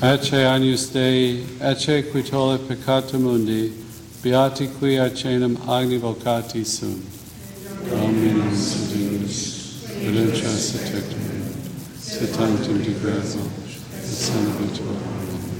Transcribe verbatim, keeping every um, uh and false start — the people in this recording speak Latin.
Ecce agnus Dei, ecce qui tollit peccata mundi, beati qui acenam agni vocati sunt. Dominum Sanctus, redemption et tectum, sit tantum de gratia, et sanabituum.